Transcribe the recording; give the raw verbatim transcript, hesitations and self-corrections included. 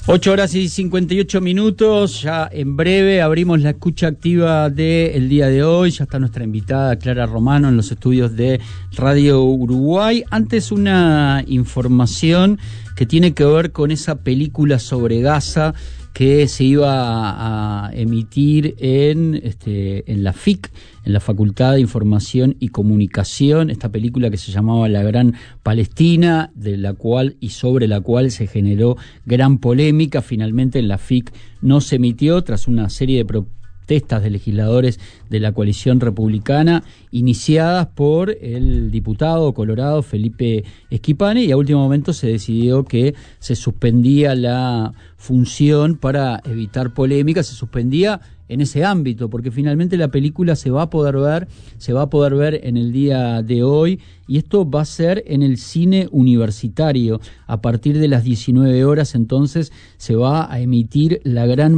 Ocho horas y cincuenta y ocho minutos, ya en breve abrimos la escucha activa del día de hoy. Ya está nuestra invitada Clara Romano en los estudios de Radio Uruguay. Antes, una información que tiene que ver con esa película sobre Gaza que se iba a, a emitir en, este, en la F I C, en la Facultad de Información y Comunicación, esta película que se llamaba La Gran Palestina, de la cual y sobre la cual se generó gran polémica. Finalmente en la F I C no se emitió tras una serie de protestas de legisladores de la coalición republicana iniciadas por el diputado colorado Felipe Esquipane, y a último momento se decidió que se suspendía la función para evitar polémicas, se suspendía en ese ámbito, porque finalmente la película se va a poder ver, se va a poder ver en el día de hoy, y esto va a ser en el cine universitario. A partir de las diecinueve horas entonces se va a emitir La Gran